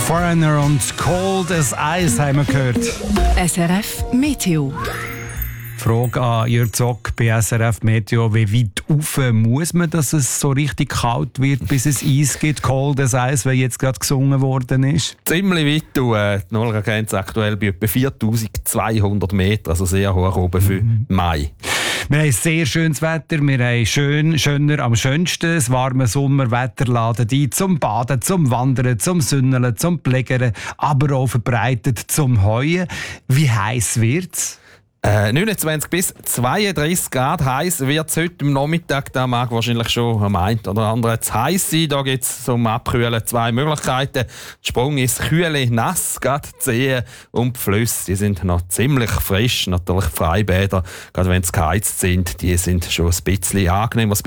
Foreigner und Cold as Ice haben wir gehört. SRF Meteo. Frage an Jörg Zock bei SRF Meteo. Wie weit rauf muss man, dass es so richtig kalt wird, bis es Eis gibt? Cold as Ice, wie jetzt gerade gesungen worden ist? Ziemlich weit. Die Nullgrenze aktuell bei etwa 4200 Meter, also sehr hoch oben für Mai. Wir haben sehr schönes Wetter, wir haben schöner am schönsten. Das warme Sommerwetter laden ein zum Baden, zum Wandern, zum Sünneln, zum Pflegern, aber auch verbreitet zum Heuen. Wie heiß wird's? 29 bis 32 Grad heiß wird es heute am Nachmittag. Da mag wahrscheinlich schon am einen oder anderen zu heiß sein. Da gibt es zum Abkühlen zwei Möglichkeiten. Der Sprung ins kühle Nass, gerade die Seen und die Flüsse. Die sind noch ziemlich frisch. Natürlich Freibäder, gerade wenn sie geheizt sind, die sind schon ein bisschen angenehmer.